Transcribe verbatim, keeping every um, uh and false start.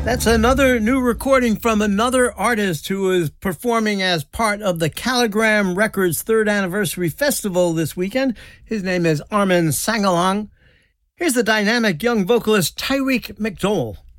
That's another new recording from another artist who is performing as part of the Caligram Records third anniversary festival this weekend. His name is Armin Sangalang. Here's the dynamic young vocalist Tyreek McDowell.